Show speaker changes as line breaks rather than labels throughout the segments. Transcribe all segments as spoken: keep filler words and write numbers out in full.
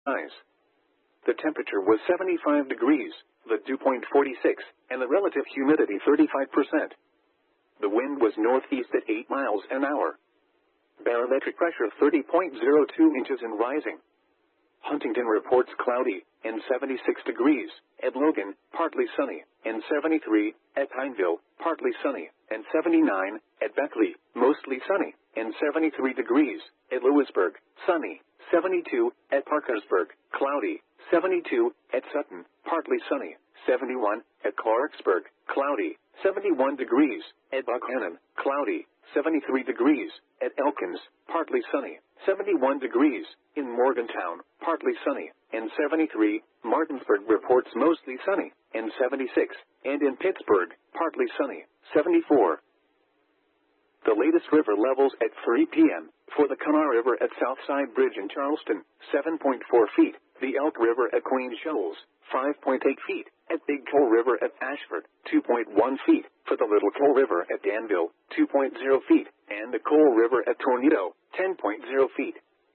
skies. The temperature was seventy-five degrees, the dew point forty-six, and the relative humidity thirty-five percent. The wind was northeast at eight miles an hour. Barometric pressure thirty point zero two inches and rising. Huntington reports cloudy, and seventy-six degrees. At Logan, partly sunny, and seventy-three. At Pineville, partly sunny, and seventy-nine. At Beckley, mostly sunny, and seventy-three degrees. At Lewisburg, sunny, seventy-two. At Parkersburg, cloudy, seventy-two. At Sutton, partly sunny, seventy-one. At Clarksburg, cloudy, seventy-one degrees. At Buckhannon, cloudy, seventy-three degrees. At Elkins, partly sunny, seventy-one degrees. In Morgantown, partly sunny, and seventy-three. Martinsburg reports mostly sunny, and seventy-six. And in Pittsburgh, partly sunny, seventy-four. The latest river levels at three p m For the Kanawha River at Southside Bridge in Charleston, seven point four feet. The Elk River at Queen Shoals, five point eight feet. At Big Coal River at Ashford, two point one feet. For the Little Coal River at Danville, two point zero feet. And the Coal River at Tornado, ten point zero feet.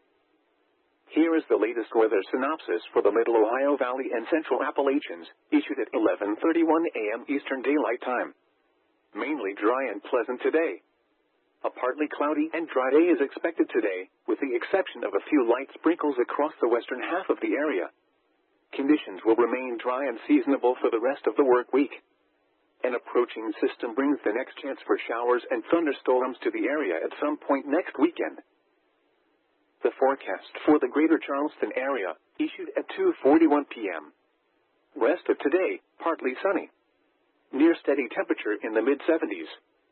Here is the latest weather synopsis for the Middle Ohio Valley and Central Appalachians, issued at eleven thirty-one a m Eastern Daylight Time. Mainly dry and pleasant today. A partly cloudy and dry day is expected today, with the exception of a few light sprinkles across the western half of the area. Conditions will remain dry and seasonable for the rest of the work week. An approaching system brings the next chance for showers and thunderstorms to the area at some point next weekend. The forecast for the greater Charleston area, issued at two forty-one p m Rest of today, partly sunny. Near steady temperature in the mid seventies.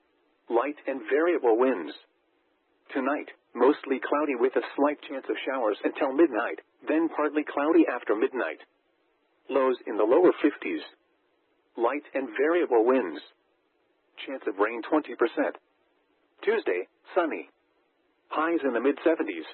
Light and variable winds. Tonight, mostly cloudy with a slight chance of showers until midnight, then partly cloudy after midnight. Lows in the lower fifties. Light and variable winds. Chance of rain twenty percent. Tuesday, sunny. Highs in the mid seventies.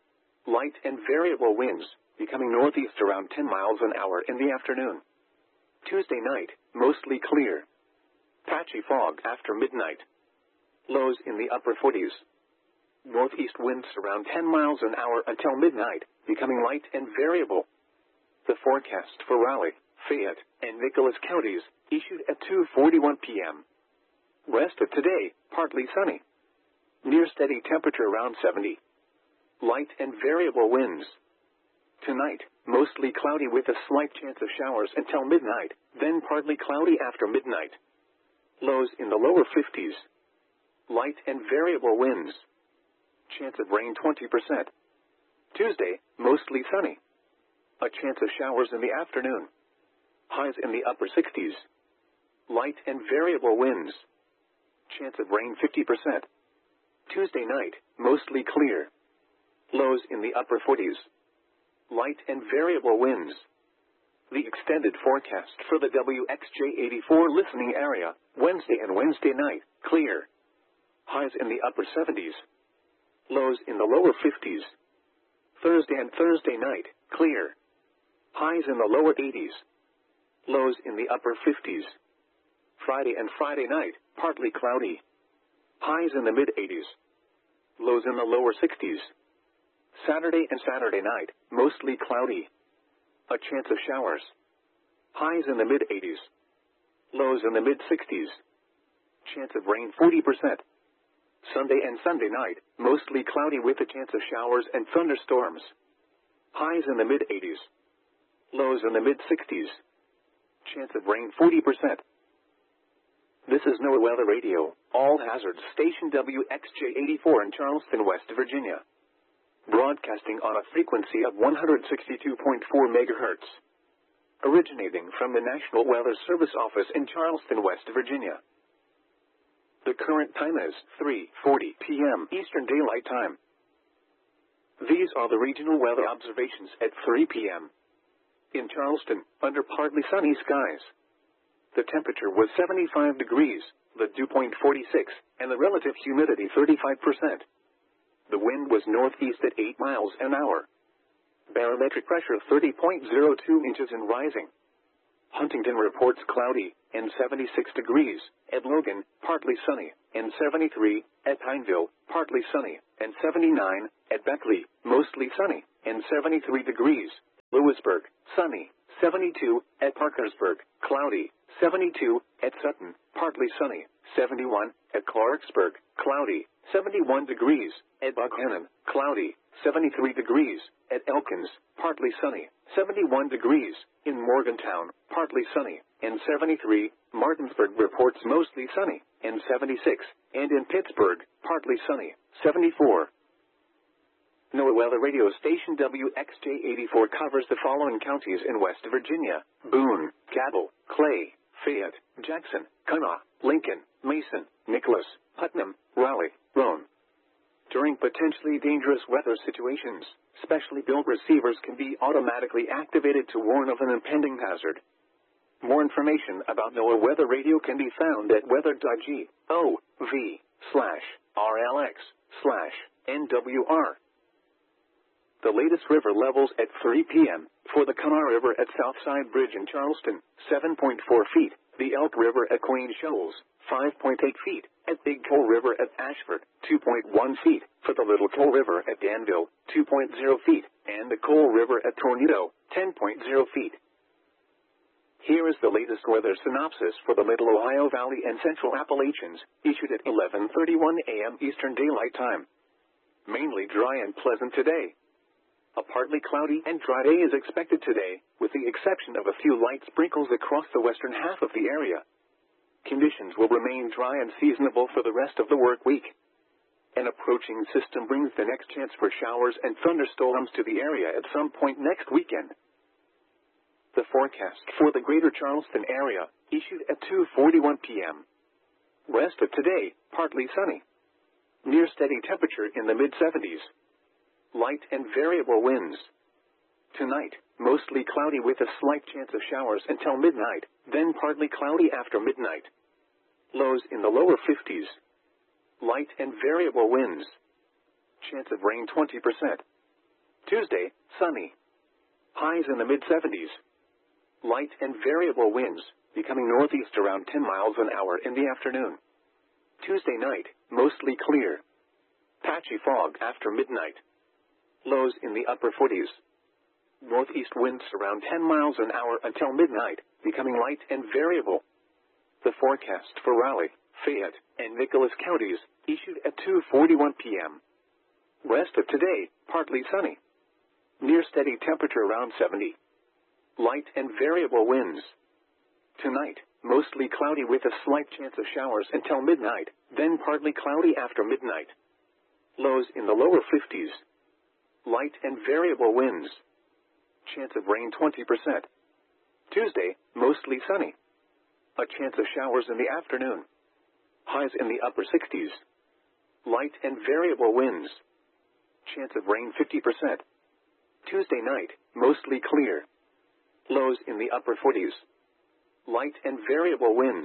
Light and variable winds, becoming northeast around ten miles an hour in the afternoon. Tuesday night, mostly clear. Patchy fog after midnight. Lows in the upper forties. Northeast winds around ten miles an hour until midnight, becoming light and variable. The forecast for Raleigh, Fayette, and Nicholas counties, issued at two forty-one p m Rest of today, partly sunny. Near steady temperature around seventy. Light and variable winds. Tonight, mostly cloudy with a slight chance of showers until midnight, then partly cloudy after midnight. Lows in the lower fifties. Light and variable winds. Chance of rain twenty percent. Tuesday, mostly sunny. A chance of showers in the afternoon. Highs in the upper sixties. Light and variable winds. Chance of rain fifty percent. Tuesday night, mostly clear. Lows in the upper forties. Light and variable winds. The extended forecast for the W X J eighty-four listening area, Wednesday and Wednesday night, clear. Highs in the upper seventies. Lows in the lower fifties. Thursday and Thursday night, clear. Highs in the lower eighties. Lows in the upper fifties. Friday and Friday night, partly cloudy. Highs in the mid eighties. Lows in the lower sixties. Saturday and Saturday night, mostly cloudy. A chance of showers. Highs in the mid eighties. Lows in the mid sixties. Chance of rain forty percent. Sunday and Sunday night, mostly cloudy with a chance of showers and thunderstorms. Highs in the mid eighties. Lows in the mid sixties. Chance of rain forty percent. This is NOAA Weather Radio, all hazards station W X J eighty-four in Charleston, West Virginia. Broadcasting on a frequency of one hundred sixty-two point four megahertz. Originating from the National Weather Service office in Charleston, West Virginia. The current time is three forty p m Eastern Daylight Time. These are the regional weather observations at three p m In Charleston, under partly sunny skies. The temperature was seventy-five degrees, the dew point forty-six, and the relative humidity thirty-five percent. The wind was northeast at eight miles an hour. Barometric pressure thirty point zero two inches and rising. Huntington reports cloudy, and seventy-six degrees. At Logan, partly sunny, and seventy-three. At Pineville, partly sunny, and seventy-nine. At Beckley, mostly sunny, and seventy-three degrees. Lewisburg, sunny, seventy-two. At Parkersburg, cloudy, seventy-two. At Sutton, partly sunny, seventy-one. At Clarksburg, cloudy, seventy-one degrees. At Buckhannon, cloudy, seventy-three degrees. At Elkins, partly sunny, seventy-one degrees. In Morgantown, partly sunny, and seventy-three. Martinsburg reports mostly sunny, and seventy-six. And in Pittsburgh, partly sunny, seventy-four. NOAA Weather Radio Station W X J eighty-four covers the following counties in West Virginia: Boone, Cabell, Clay, Fayette, Jackson, Kanawha, Lincoln, Mason, Nicholas, Putnam, Raleigh, Roane. During potentially dangerous weather situations, specially built receivers can be automatically activated to warn of an impending hazard. More information about NOAA Weather Radio can be found at weather.gov slash RLX slash NWR. The latest river levels at three p.m. for the Kanawha River at Southside Bridge in Charleston, seven point four feet. The Elk River at Queen Shoals, five point eight feet. At Big Coal River at Ashford, two point one feet. For the Little Coal River at Danville, two point zero feet. And the Coal River at Tornado, ten point zero feet. Here is the latest weather synopsis for the Middle Ohio Valley and Central Appalachians, issued at eleven thirty-one a.m. Eastern Daylight Time. Mainly dry and pleasant today. A partly cloudy and dry day is expected today, with the exception of a few light sprinkles across the western half of the area. Conditions will remain dry and seasonable for the rest of the work week. An approaching system brings the next chance for showers and thunderstorms to the area at some point next weekend. The forecast for the greater Charleston area, issued at two forty-one p.m. Rest of today, partly sunny. Near steady temperature in the mid seventies. Light and variable winds. Tonight, mostly cloudy with a slight chance of showers until midnight, then partly cloudy after midnight. Lows in the lower fifties. Light and variable winds. Chance of rain twenty percent. Tuesday, sunny. Highs in the mid seventies. Light and variable winds, becoming northeast around ten miles an hour in the afternoon. Tuesday night, mostly clear. Patchy fog after midnight. Lows in the upper forties. Northeast winds around ten miles an hour until midnight, becoming light and variable. The forecast for Raleigh, Fayette, and Nicholas counties, issued at two forty-one p.m. Rest of today, partly sunny. Near steady temperature around seventy. Light and variable winds. Tonight, mostly cloudy with a slight chance of showers until midnight, then partly cloudy after midnight. Lows in the lower fifties. Light and variable winds. Chance of rain twenty percent. Tuesday, mostly sunny. A chance of showers in the afternoon. Highs in the upper sixties. Light and variable winds. Chance of rain fifty percent. Tuesday night, mostly clear. Lows in the upper forties. Light and variable winds.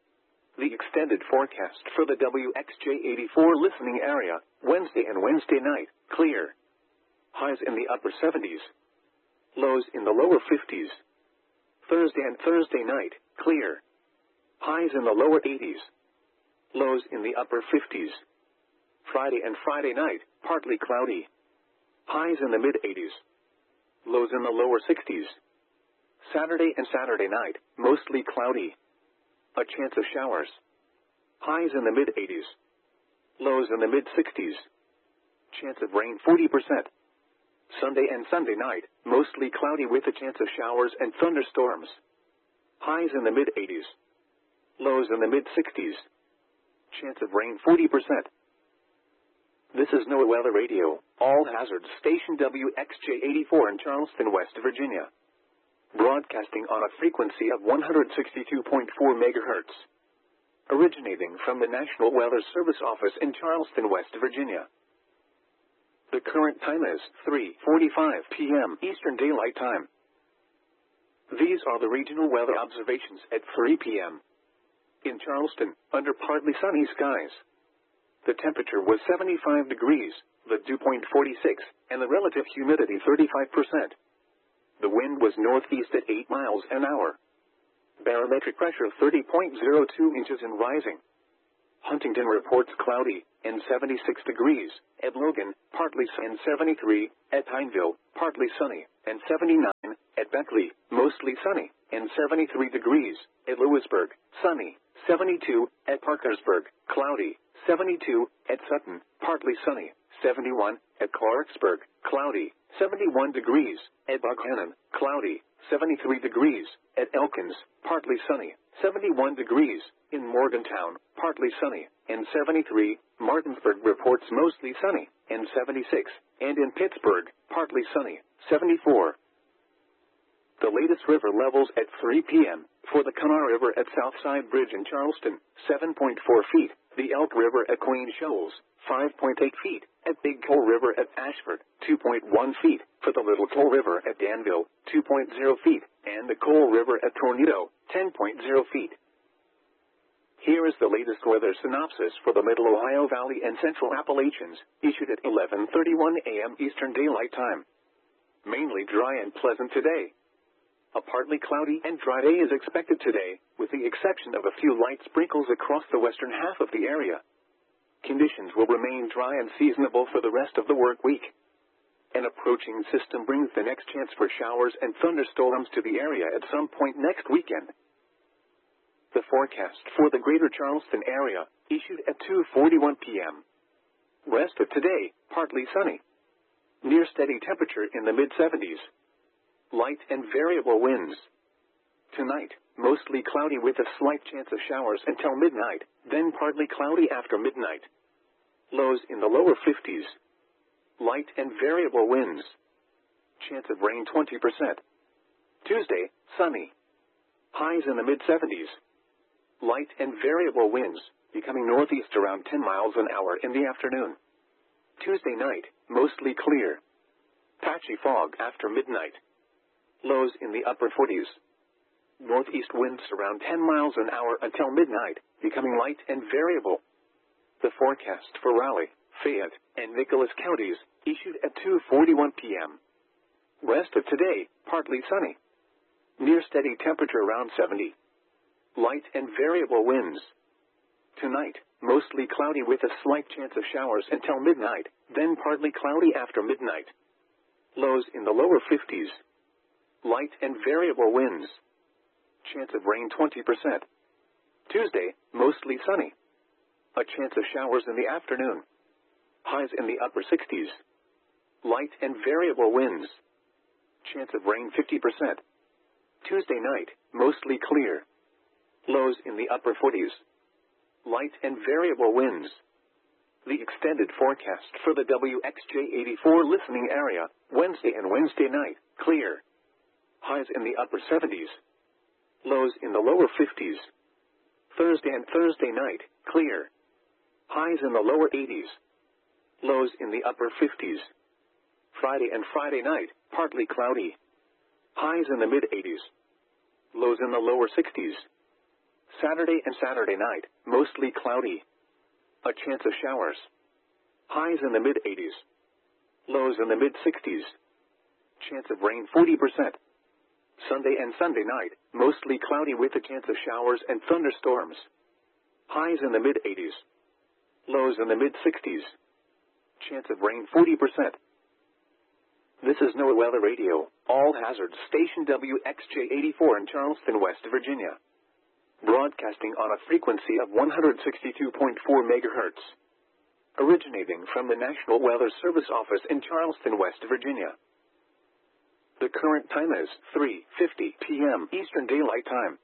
The extended forecast for the W X J eighty-four listening area, Wednesday and Wednesday night, clear. Highs in the upper seventies. Lows in the lower fifties. Thursday and Thursday night, clear. Highs in the lower eighties. Lows in the upper fifties. Friday and Friday night, partly cloudy. Highs in the mid eighties. Lows in the lower sixties. Saturday and Saturday night, mostly cloudy. A chance of showers. Highs in the mid eighties. Lows in the mid sixties. Chance of rain forty percent. Sunday and Sunday night, mostly cloudy with a chance of showers and thunderstorms. Highs in the mid eighties. Lows in the mid sixties. Chance of rain forty percent. This is NOAA Weather Radio, all hazards station W X J eighty-four in Charleston, West Virginia. Broadcasting on a frequency of one hundred sixty-two point four megahertz. Originating from the National Weather Service Office in Charleston, West Virginia. The current time is three forty-five p.m. Eastern Daylight Time. These are the regional weather observations at three p.m. In Charleston, under partly sunny skies. The temperature was seventy-five degrees, the dew point forty-six, and the relative humidity thirty-five percent. The wind was northeast at eight miles an hour. Barometric pressure thirty point zero two inches and rising. Huntington reports cloudy, and seventy-six degrees. At Logan, partly sunny and seventy-three. At Pineville, partly sunny, and seventy-nine at Beckley, mostly sunny, and seventy-three degrees. At Lewisburg, sunny, seventy-two. At Parkersburg, cloudy, seventy-two. At Sutton, partly sunny, seventy-one. At Clarksburg, cloudy, seventy-one degrees. At Buckhannon, cloudy, seventy-three degrees. At Elkins, partly sunny, seventy-one degrees. In Morgantown, partly sunny, and seventy-three. Martinsburg reports mostly sunny, and seventy-six. And in Pittsburgh, partly sunny, seventy-four. The latest river levels at three p m For the Kanawha River at Southside Bridge in Charleston, seven point four feet. The Elk River at Queen Shoals, five point eight feet. At Big Coal River at Ashford, two point one feet. For the Little Coal River at Danville, two point zero feet. And the Coal River at Tornado, ten point zero feet. Here is the latest weather synopsis for the Middle Ohio Valley and Central Appalachians, issued at eleven thirty-one a m Eastern Daylight Time. Mainly dry and pleasant today. A partly cloudy and dry day is expected today, with the exception of a few light sprinkles across the western half of the area. Conditions will remain dry and seasonable for the rest of the work week. An approaching system brings the next chance for showers and thunderstorms to the area at some point next weekend. The forecast for the greater Charleston area, issued at two forty-one p m Rest of today, partly sunny. Near steady temperature in the mid seventies. Light and variable winds. Tonight, mostly cloudy with a slight chance of showers until midnight, then partly cloudy after midnight. Lows in the lower fifties. Light and variable winds. Chance of rain twenty percent. Tuesday, sunny. Highs in the mid seventies. Light and variable winds, becoming northeast around ten miles an hour in the afternoon. Tuesday night, mostly clear. Patchy fog after midnight. Lows in the upper forties. Northeast winds around ten miles an hour until midnight, becoming light and variable. The forecast for Raleigh, Fayette, and Nicholas counties, issued at two forty-one p m Rest of today, partly sunny. Near steady temperature around seventy. Light and variable winds. Tonight, mostly cloudy with a slight chance of showers until midnight, then partly cloudy after midnight. Lows in the lower fifties. Light and variable winds. Chance of rain twenty percent. Tuesday, mostly sunny. A chance of showers in the afternoon. Highs in the upper sixties. Light and variable winds. Chance of rain fifty percent. Tuesday night, mostly clear. Lows in the upper forties. Light and variable winds. The extended forecast for the W X J eighty-four listening area, Wednesday and Wednesday night, clear. Highs in the upper seventies. Lows in the lower fifties. Thursday and Thursday night, clear. Highs in the lower eighties. Lows in the upper fifties. Friday and Friday night, partly cloudy. Highs in the mid eighties. Lows in the lower sixties. Saturday and Saturday night, mostly cloudy. A chance of showers. Highs in the mid eighties. Lows in the mid sixties. Chance of rain forty percent. Sunday and Sunday night, mostly cloudy with a chance of showers and thunderstorms. Highs in the mid eighties. Lows in the mid sixties. Chance of rain forty percent. This is NOAA Weather Radio, all hazards station W X J eighty-four in Charleston, West Virginia. Broadcasting on a frequency of one hundred sixty-two point four megahertz. Originating from the National Weather Service Office in Charleston, West Virginia. The current time is three fifty p m Eastern Daylight Time.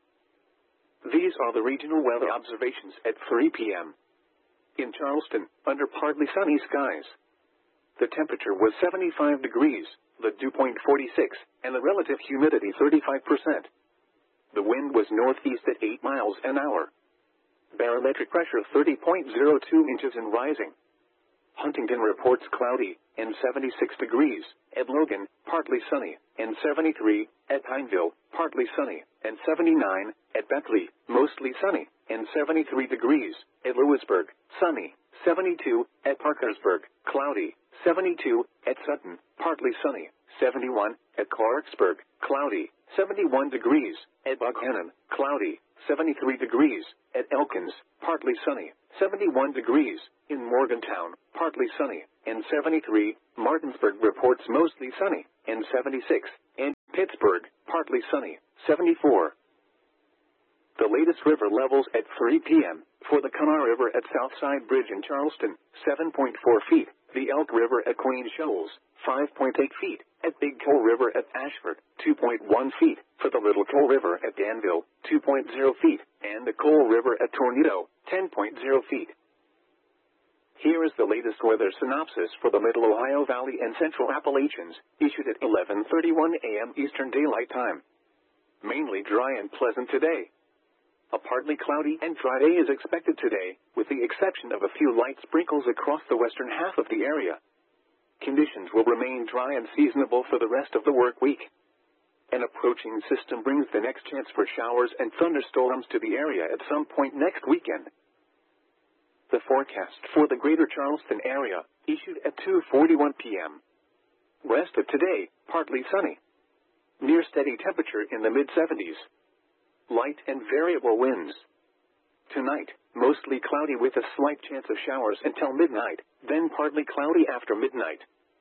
These are the regional weather observations at three p m In Charleston, under partly sunny skies. The temperature was seventy-five degrees, the dew point forty-six, and the relative humidity thirty-five percent. The wind was northeast at eight miles an hour. Barometric pressure thirty point zero two inches and rising. Huntington reports cloudy, and seventy-six degrees. At Logan, partly sunny, and seventy-three. At Pineville, partly sunny, and seventy-nine. At Beckley, mostly sunny, and seventy-three degrees. At Lewisburg, sunny, seventy-two. At Parkersburg, cloudy, seventy-two. At Sutton, partly sunny, seventy-one. At Clarksburg, cloudy, seventy-one degrees. At Buckhannon, cloudy, seventy-three degrees. At Elkins, partly sunny, seventy-one degrees. In Morgantown, partly sunny, and seventy-three. Martinsburg reports mostly sunny, and seventy-six. And Pittsburgh, partly sunny, seventy-four. The latest river levels at three p.m. for the Kanawha River at Southside Bridge in Charleston, seven point four feet. The Elk River at Queen Shoals, five point eight feet. At Big Coal River at Ashford, two point one feet. For the Little Coal River at Danville, two point zero feet. And the Coal River at Tornado, ten point zero feet. Here is the latest weather synopsis for the Middle Ohio Valley and Central Appalachians, issued at eleven thirty-one a.m. Eastern Daylight Time. Mainly dry and pleasant today. A partly cloudy and dry day is expected today, with the exception of a few light sprinkles across the western half of the area. Conditions will remain dry and seasonable for the rest of the work week. An approaching system brings the next chance for showers and thunderstorms to the area at some point next weekend. The forecast for the greater Charleston area, issued at two forty-one p.m. Rest of today, partly sunny. Near steady temperature in the mid seventies. Light and variable winds. Tonight, mostly cloudy with a slight chance of showers until midnight, then partly cloudy after midnight.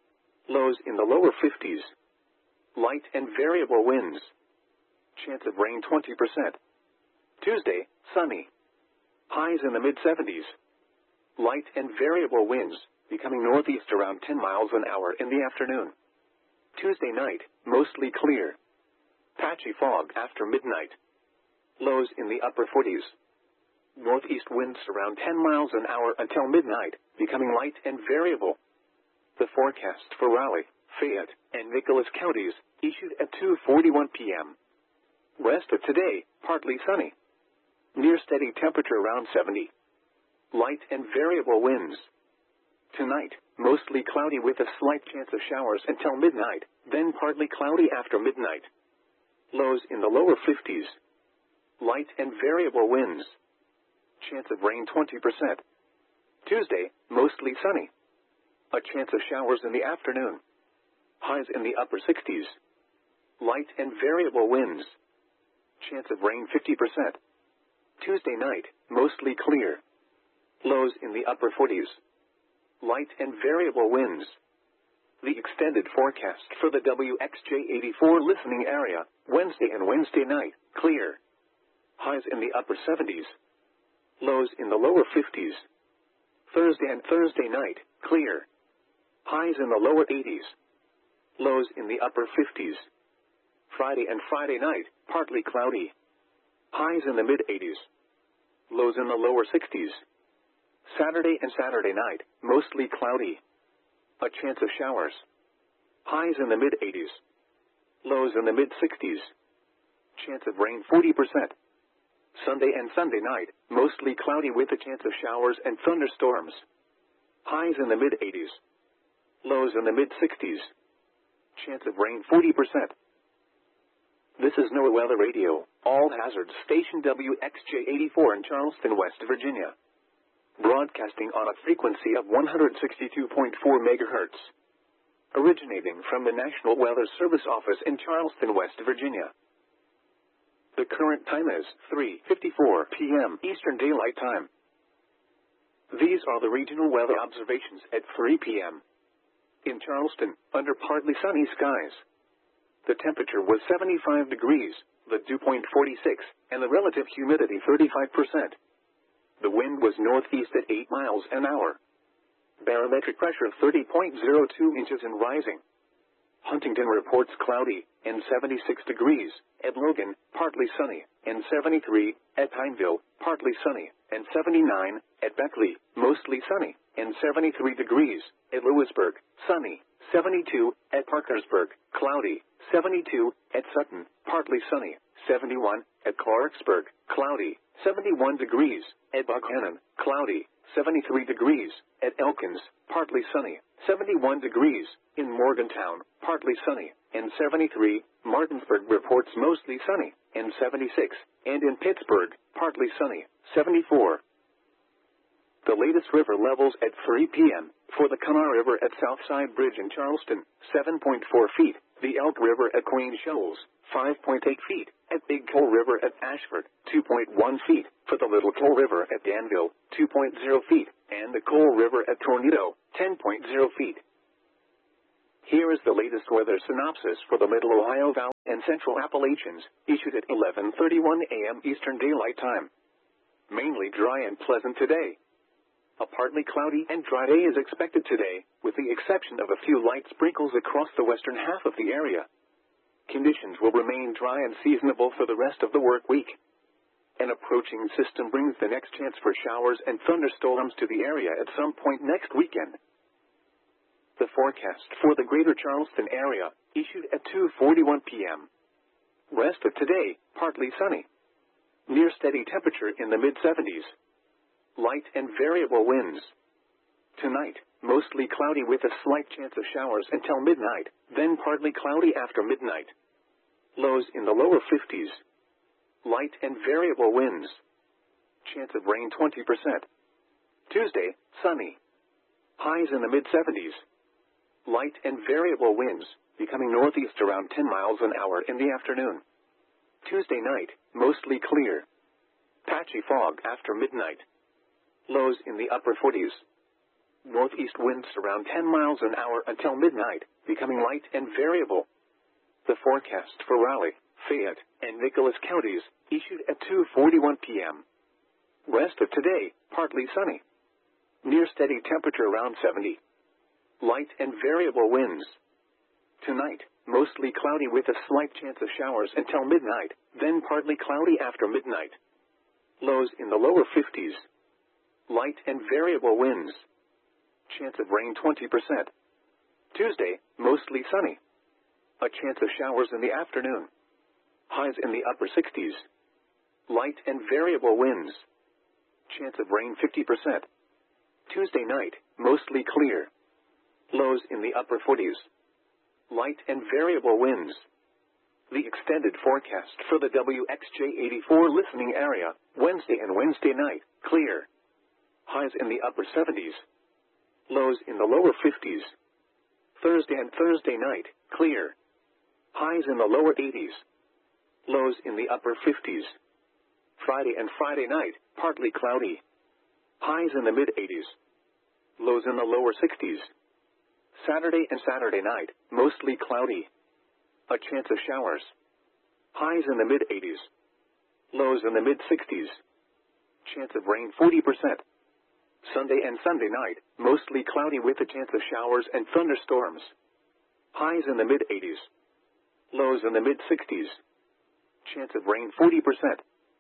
Lows in the lower fifties. Light and variable winds. Chance of rain twenty percent. Tuesday, sunny. Highs in the mid seventies. Light and variable winds, becoming northeast around ten miles an hour in the afternoon. Tuesday night, mostly clear. Patchy fog after midnight. Lows in the upper forties. Northeast winds around ten miles an hour until midnight, becoming light and variable. The forecast for Raleigh, Fayette, and Nicholas counties, issued at two forty-one p.m. Rest of today, partly sunny. Near steady temperature around seventy. Light and variable winds. Tonight, mostly cloudy with a slight chance of showers until midnight, then partly cloudy after midnight. Lows in the lower fifties. Light and variable winds. Chance of rain twenty percent. Tuesday, mostly sunny. A chance of showers in the afternoon. Highs in the upper sixties. Light and variable winds. Chance of rain fifty percent. Tuesday night, mostly clear. Lows in the upper forties. Light and variable winds. The extended forecast for the W X J eighty-four listening area, Wednesday and Wednesday night, clear. Highs in the upper seventies. Lows in the lower fifties. Thursday and Thursday night, clear. Highs in the lower eighties. Lows in the upper fifties. Friday and Friday night, partly cloudy. Highs in the mid eighties. Lows in the lower sixties. Saturday and Saturday night, mostly cloudy. A chance of showers. Highs in the mid eighties. Lows in the mid sixties. Chance of rain forty percent. Sunday and Sunday night, mostly cloudy with a chance of showers and thunderstorms. Highs in the mid eighties. Lows in the mid sixties. Chance of rain forty percent. This is NOAA Weather Radio, all hazards station W X J eighty-four in Charleston, West Virginia. Broadcasting on a frequency of one hundred sixty-two point four megahertz. Originating from the National Weather Service office in Charleston, West Virginia. The current time is three fifty-four p.m. Eastern Daylight Time. These are the regional weather observations at three p.m. In Charleston, under partly sunny skies. The temperature was seventy-five degrees, the dew point forty-six, and the relative humidity thirty-five percent. The wind was northeast at eight miles an hour. Barometric pressure thirty point zero two inches and rising. Huntington reports cloudy, and seventy-six degrees. At Logan, partly sunny, and seventy-three. At Pineville, partly sunny, and seventy-nine. At Beckley, mostly sunny, and seventy-three degrees. At Lewisburg, sunny, seventy-two. At Parkersburg, cloudy, seventy-two. At Sutton, partly sunny, seventy-one. At Clarksburg, cloudy, seventy-one degrees. At Buckhannon, cloudy, seventy-three degrees. At Elkins, partly sunny, seventy-one degrees. In Morgantown, partly sunny, and seventy-three. Martinsburg reports mostly sunny, and seventy-six. And in Pittsburgh, partly sunny, seventy-four. The latest river levels at three p.m. for the Kanawha River at Southside Bridge in Charleston, seven point four feet. The Elk River at Queen Shoals, five point eight feet. at Big Coal River at Ashford, two point one feet, for the Little Coal River at Danville, two point zero feet, and the Coal River at Tornado, ten point zero feet. Here is the latest weather synopsis for the Middle Ohio Valley and Central Appalachians, issued at eleven thirty-one a m Eastern Daylight Time. Mainly dry and pleasant today. A partly cloudy and dry day is expected today, with the exception of a few light sprinkles across the western half of the area. Conditions will remain dry and seasonable for the rest of the work week. An approaching system brings the next chance for showers and thunderstorms to the area at some point next weekend. The forecast for the greater Charleston area, issued at two forty-one p m Rest of today, partly sunny. Near steady temperature in the mid seventies. Light and variable winds. Tonight, mostly cloudy with a slight chance of showers until midnight, then partly cloudy after midnight. Lows in the lower fifties. Light and variable winds. Chance of rain twenty percent. Tuesday, sunny. Highs in the mid seventies. Light and variable winds, becoming northeast around ten miles an hour in the afternoon. Tuesday night, mostly clear. Patchy fog after midnight. Lows in the upper forties. Northeast winds around ten miles an hour until midnight, becoming light and variable. The forecast for Raleigh, Fayette, and Nicholas counties, issued at two forty-one p m Rest of today, partly sunny. Near steady temperature around seventy. Light and variable winds. Tonight, mostly cloudy with a slight chance of showers until midnight, then partly cloudy after midnight. Lows in the lower fifties. Light and variable winds. Chance of rain twenty percent. Tuesday, mostly sunny. A chance of showers in the afternoon. Highs in the upper sixties. Light and variable winds. Chance of rain fifty percent. Tuesday night, mostly clear. Lows in the upper forties. Light and variable winds. The extended forecast for the W X J eighty-four listening area, Wednesday and Wednesday night, clear. Highs in the upper seventies. Lows in the lower fifties. Thursday and Thursday night, clear. Highs in the lower eighties. Lows in the upper fifties. Friday and Friday night, partly cloudy. Highs in the mid eighties. Lows in the lower sixties. Saturday and Saturday night, mostly cloudy. A chance of showers. Highs in the mid eighties. Lows in the mid sixties. Chance of rain forty percent. Sunday and Sunday night, mostly cloudy with a chance of showers and thunderstorms. Highs in the mid eighties. Lows in the mid sixties. Chance of rain forty percent.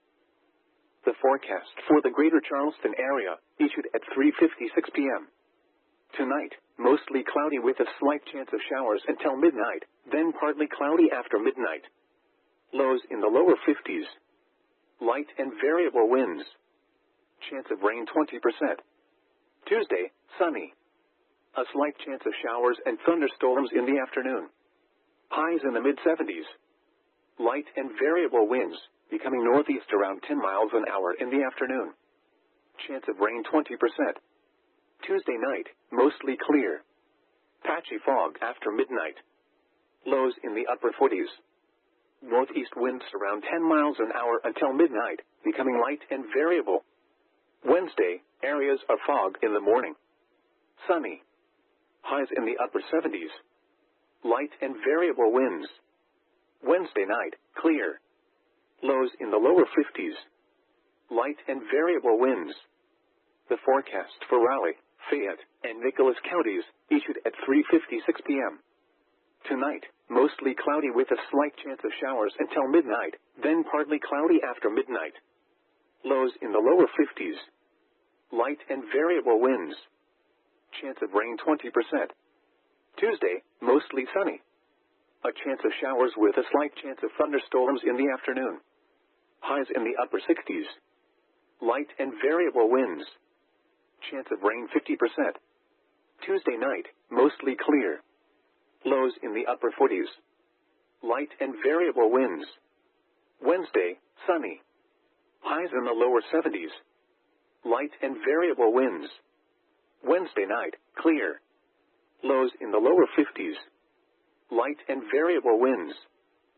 The forecast for the greater Charleston area, issued at three fifty-six p m Tonight, mostly cloudy with a slight chance of showers until midnight, then partly cloudy after midnight. Lows in the lower fifties. Light and variable winds. Chance of rain twenty percent. Tuesday, sunny. A slight chance of showers and thunderstorms in the afternoon. Highs in the mid seventies. Light and variable winds, becoming northeast around ten miles an hour in the afternoon. Chance of rain twenty percent. Tuesday night, mostly clear. Patchy fog after midnight. Lows in the upper forties. Northeast winds around ten miles an hour until midnight, becoming light and variable. Wednesday, areas of fog in the morning. Sunny. Highs in the upper seventies. Light and variable winds. Wednesday night, clear. Lows in the lower fifties. Light and variable winds. The forecast for Raleigh, Fayette, and Nicholas counties, issued at three fifty-six p m Tonight, mostly cloudy with a slight chance of showers until midnight, then partly cloudy after midnight. Lows in the lower fifties. Light and variable winds. Chance of rain twenty percent. Tuesday, mostly sunny. A chance of showers with a slight chance of thunderstorms in the afternoon. Highs in the upper sixties. Light and variable winds. Chance of rain fifty percent. Tuesday night, mostly clear. Lows in the upper forties. Light and variable winds. Wednesday, sunny. Highs in the lower seventies. Light and variable winds. Wednesday night, clear. Lows in the lower fifties. Light and variable winds. The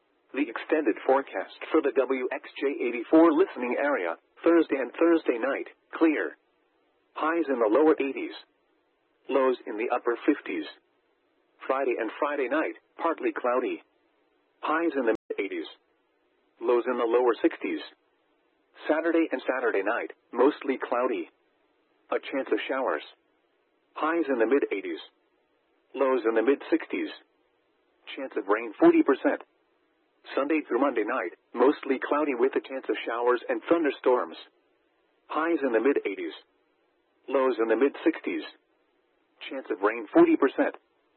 The extended forecast for the W X J eighty-four listening area, Thursday and Thursday night, clear. Highs in the lower eighties. Lows in the upper fifties. Friday and Friday night, partly cloudy. Highs in the mid-eighties. Lows in the lower sixties. Saturday and Saturday night, mostly cloudy. A chance of showers. Highs in the mid-eighties. Lows in the mid-sixties. Chance of rain forty percent. Sunday through Monday night, mostly cloudy with a chance of showers and thunderstorms. Highs in the mid-eighties. Lows in the mid-sixties. Chance of rain forty percent.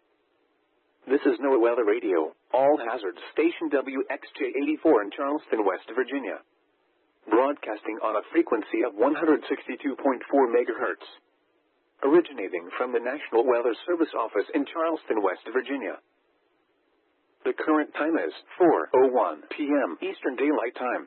This is NOAA Weather Radio, all hazards station W X J eighty-four in Charleston, West Virginia. Broadcasting on a frequency of one hundred sixty-two point four megahertz. Originating from the National Weather Service office in Charleston, West Virginia. The current time is four oh one p m Eastern Daylight Time.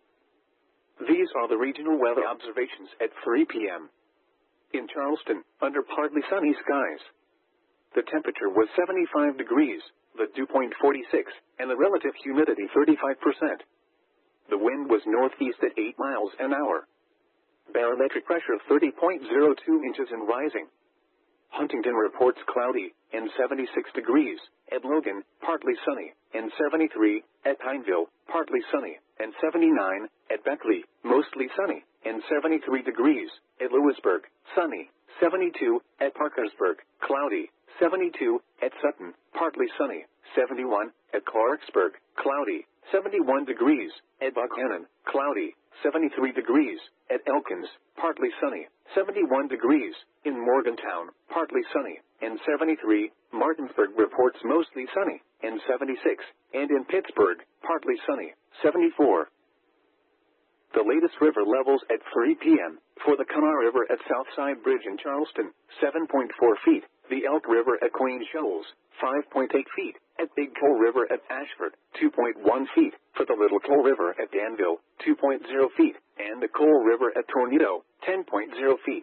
These are the regional weather observations at three p m In Charleston, under partly sunny skies. The temperature was seventy-five degrees, the dew point forty-six, and the relative humidity thirty-five percent. The wind was northeast at eight miles an hour. Barometric pressure thirty point zero two inches and rising. Huntington reports cloudy, and seventy-six degrees, at Logan, partly sunny, and seventy-three, at Pineville, partly sunny, and seventy-nine, at Beckley, mostly sunny, and seventy-three degrees, at Lewisburg, sunny, seventy-two, at Parkersburg, cloudy, seventy-two, at Sutton, partly sunny, seventy-one, at Clarksburg, cloudy, seventy-one degrees, at Buchanan, cloudy, seventy-three degrees, at Elkins, partly sunny, seventy-one degrees, in Morgantown, partly sunny, and seventy-three, Martinsburg reports mostly sunny, and seventy-six, and in Pittsburgh, partly sunny, seventy-four. The latest river levels at three p m for the Kanawha River at Southside Bridge in Charleston, seven point four feet, the Elk River at Queen Shoals, five point eight feet, at Big Coal River at Ashford, two point one feet, for the Little Coal River at Danville, two point zero feet, and the Coal River at Tornado, ten point zero feet.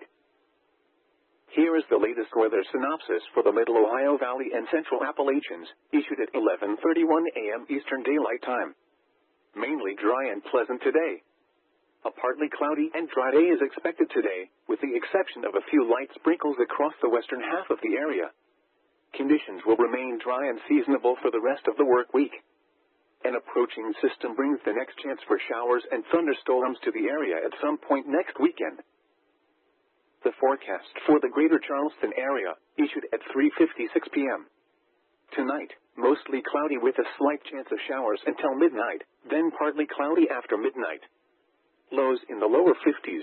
Here is the latest weather synopsis for the Middle Ohio Valley and Central Appalachians, issued at eleven thirty-one a m Eastern Daylight Time. Mainly dry and pleasant today. A partly cloudy and dry day is expected today, with the exception of a few light sprinkles across the western half of the area. Conditions will remain dry and seasonable for the rest of the work week. An approaching system brings the next chance for showers and thunderstorms to the area at some point next weekend. The forecast for the greater Charleston area, issued at three fifty-six p m Tonight, mostly cloudy with a slight chance of showers until midnight, then partly cloudy after midnight. Lows in the lower fifties.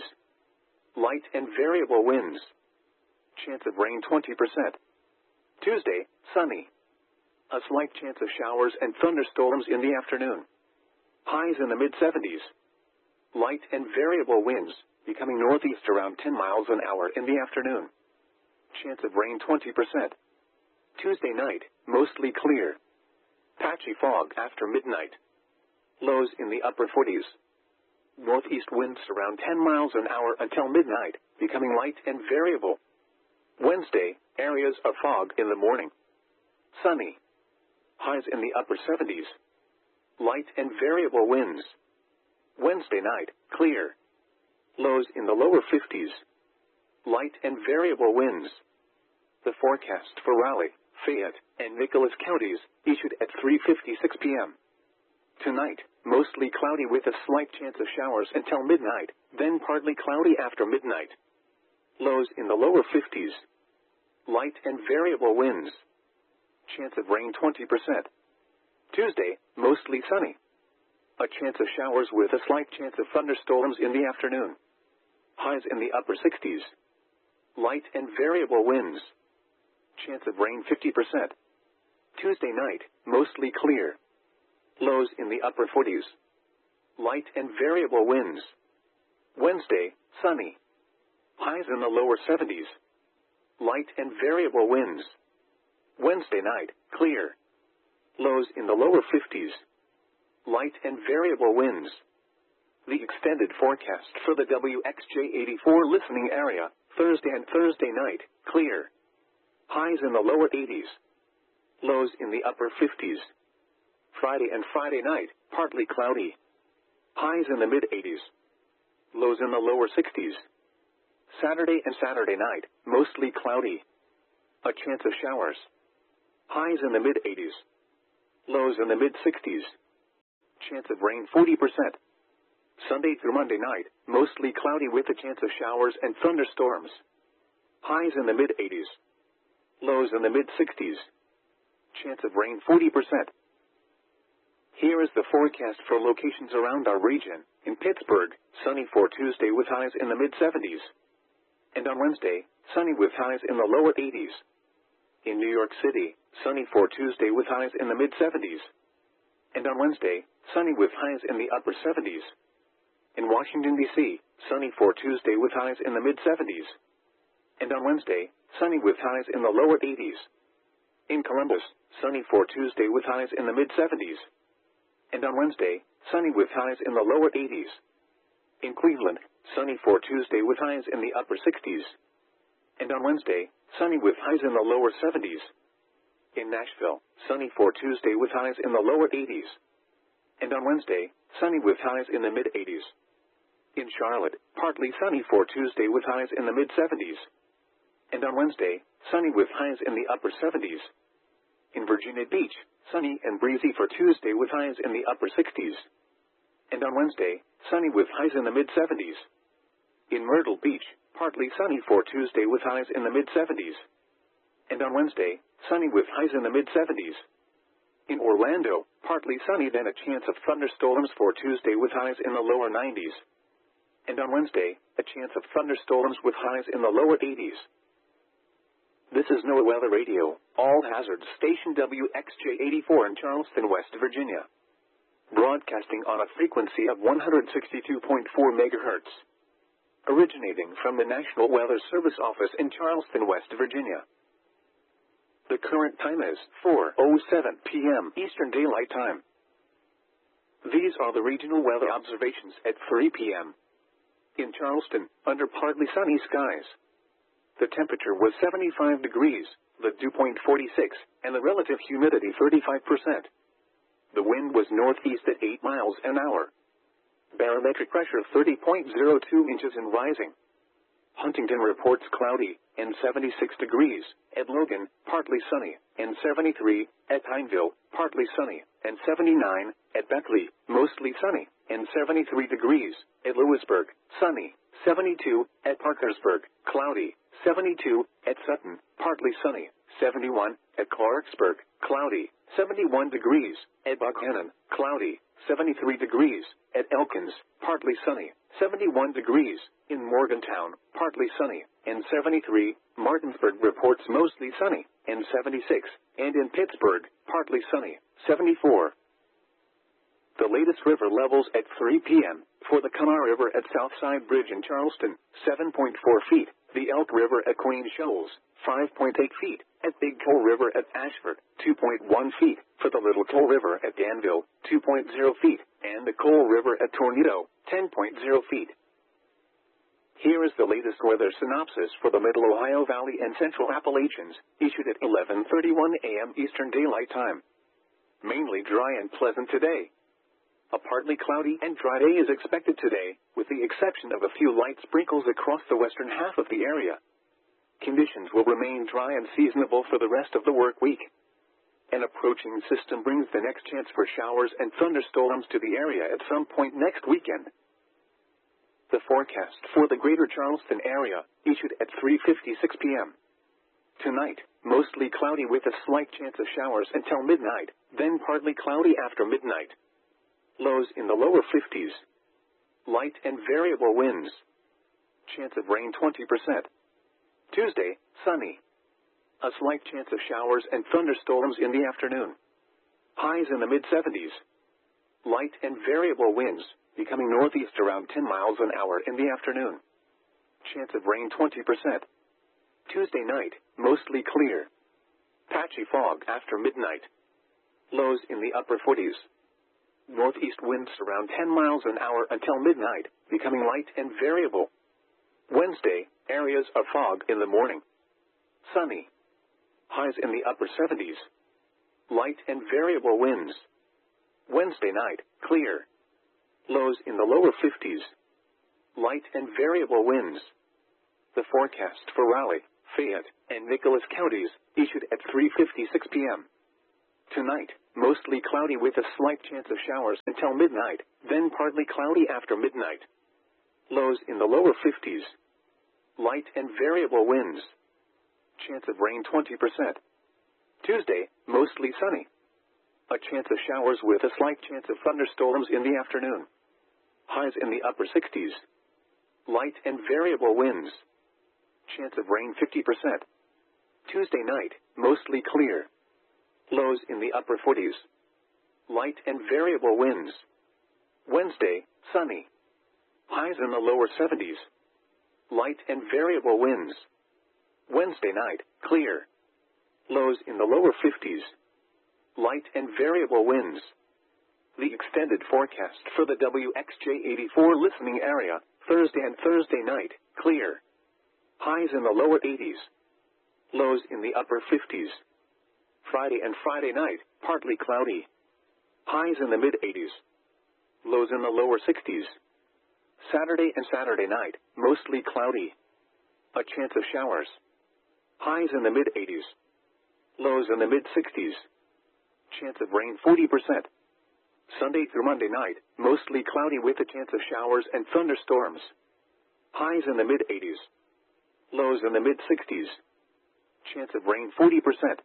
Light and variable winds. Chance of rain twenty percent. Tuesday, sunny. A slight chance of showers and thunderstorms in the afternoon. Highs in the mid-seventies. Light and variable winds, becoming northeast around ten miles an hour in the afternoon. Chance of rain twenty percent. Tuesday night, mostly clear. Patchy fog after midnight. Lows in the upper forties. Northeast winds around ten miles an hour until midnight, becoming light and variable. Wednesday, areas of fog in the morning. Sunny. Highs in the upper seventies. Light and variable winds. Wednesday night, clear. Lows in the lower fifties. Light and variable winds. The forecast for Raleigh, Fayette, and Nicholas counties, issued at three fifty-six p m Tonight, mostly cloudy with a slight chance of showers until midnight, then partly cloudy after midnight. Lows in the lower fifties. Light and variable winds. Chance of rain twenty percent. Tuesday, mostly sunny. A chance of showers with a slight chance of thunderstorms in the afternoon. Highs in the upper sixties. Light and variable winds. Chance of rain fifty percent. Tuesday night, mostly clear. Lows in the upper forties. Light and variable winds. Wednesday, sunny. Highs in the lower seventies. Light and variable winds. Wednesday night, clear. Lows in the lower fifties. Light and variable winds. The extended forecast for the W X J eighty-four listening area, Thursday and Thursday night, clear. Highs in the lower eighties. Lows in the upper fifties. Friday and Friday night, partly cloudy. Highs in the mid eighties. Lows in the lower sixties. Saturday and Saturday night, mostly cloudy. A chance of showers. Highs in the mid eighties. Lows in the mid sixties. Chance of rain forty percent. Sunday through Monday night, mostly cloudy with a chance of showers and thunderstorms. Highs in the mid eighties. Lows in the mid sixties. Chance of rain forty percent. Here is the forecast for locations around our region. In Pittsburgh, sunny for Tuesday with highs in the mid seventies. And on Wednesday, sunny with highs in the lower eighties. In New York City, sunny for Tuesday with highs in the mid seventies. And on Wednesday, sunny with highs in the upper seventies. In Washington, D C, sunny for Tuesday with highs in the mid seventies. And on Wednesday, sunny with highs in the lower eighties. In Columbus, sunny for Tuesday with highs in the mid seventies. And on Wednesday, sunny with highs in the lower eighties. In Cleveland, sunny for Tuesday with highs in the upper sixties. And on Wednesday, sunny with highs in the lower seventies. In Nashville, sunny for Tuesday with highs in the lower eighties. And on Wednesday, sunny with highs in the mid eighties. In Charlotte, partly sunny for Tuesday with highs in the mid seventies. And on Wednesday, sunny with highs in the upper seventies. In Virginia Beach, sunny and breezy for Tuesday with highs in the upper sixties. And on Wednesday, sunny with highs in the mid seventies. In Myrtle Beach, partly sunny for Tuesday with highs in the mid seventies. And on Wednesday, sunny with highs in the mid seventies. In Orlando, partly sunny then a chance of thunderstorms for Tuesday with highs in the lower nineties. And on Wednesday, a chance of thunderstorms with highs in the lower eighties. This is NOAA Weather Radio, all hazards station W X J eighty-four in Charleston, West Virginia. Broadcasting on a frequency of one hundred sixty-two point four megahertz. Originating from the National Weather Service office in Charleston, West Virginia. The current time is four oh seven p m Eastern Daylight Time. These are the regional weather observations at three p m In Charleston, under partly sunny skies. The temperature was seventy-five degrees, the dew point forty-six, and the relative humidity thirty-five percent. The wind was northeast at eight miles an hour. Barometric pressure thirty point zero two inches and rising. Huntington reports cloudy, and seventy-six degrees. At Logan, partly sunny, and seventy-three. At Pineville, partly sunny, and seventy-nine. At Beckley, mostly sunny, and seventy-three degrees. At Lewisburg, sunny, seventy-two. At Parkersburg, cloudy, seventy-two. At Sutton, partly sunny, seventy-one. At Clarksburg, cloudy, seventy-one degrees. At Buckhannon, cloudy, seventy-three degrees. At Elkins, partly sunny, seventy-one degrees. In Morgantown, partly sunny, and seventy-three. Martinsburg reports mostly sunny, and seventy-six. And in Pittsburgh, partly sunny, seventy-four. The latest river levels at three p m For the Kamar River at Southside Bridge in Charleston, seven point four feet. The Elk River at Queen Shoals, five point eight feet. At Big Coal River at Ashford, two point one feet. For the Little Coal River at Danville, two point zero feet. And the Coal River at Tornado, ten point zero feet. Here is the latest weather synopsis for the Middle Ohio Valley and Central Appalachians, issued at eleven thirty-one a m Eastern Daylight Time. Mainly dry and pleasant today. A partly cloudy and dry day is expected today, with the exception of a few light sprinkles across the western half of the area. Conditions will remain dry and seasonable for the rest of the work week. An approaching system brings the next chance for showers and thunderstorms to the area at some point next weekend. The forecast for the greater Charleston area, issued at three fifty-six p m Tonight, mostly cloudy with a slight chance of showers until midnight, then partly cloudy after midnight. Lows in the lower fifties. Light and variable winds. Chance of rain twenty percent. Tuesday, sunny. A slight chance of showers and thunderstorms in the afternoon. Highs in the mid seventies. Light and variable winds, becoming northeast around ten miles an hour in the afternoon. Chance of rain twenty percent. Tuesday night, mostly clear. Patchy fog after midnight. Lows in the upper forties. Northeast winds around ten miles an hour until midnight, becoming light and variable. Wednesday, areas of fog in the morning. Sunny. Highs in the upper seventies. Light and variable winds. Wednesday night, clear. Lows in the lower fifties. Light and variable winds. The forecast for Raleigh, Fayette, and Nicholas counties, issued at three fifty-six p m Tonight, mostly cloudy with a slight chance of showers until midnight, then partly cloudy after midnight. Lows in the lower fifties. Light and variable winds. Chance of rain twenty percent. Tuesday, mostly sunny. A chance of showers with a slight chance of thunderstorms in the afternoon. Highs in the upper sixties. Light and variable winds. Chance of rain fifty percent. Tuesday night, mostly clear. Lows in the upper forties. Light and variable winds. Wednesday, sunny. Highs in the lower seventies. Light and variable winds. Wednesday night, clear. Lows in the lower fifties. Light and variable winds. The extended forecast for the W X J eighty-four listening area, Thursday and Thursday night, clear. Highs in the lower eighties. Lows in the upper fifties. Friday and Friday night, partly cloudy. Highs in the mid-eighties. Lows in the lower sixties. Saturday and Saturday night, mostly cloudy. A chance of showers. Highs in the mid-eighties. Lows in the mid-sixties. Chance of rain forty percent. Sunday through Monday night, mostly cloudy with a chance of showers and thunderstorms. Highs in the mid-eighties. Lows in the mid-sixties. Chance of rain forty percent.